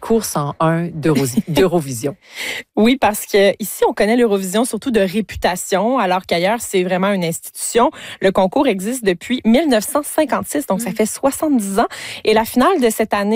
concours 101 d'Eurovision. Oui, parce que ici, on connaît l'Eurovision surtout de réputation, alors qu'ailleurs, c'est vraiment une institution. Le concours existe depuis 1956, donc ça fait 70 ans. Et la finale de cette année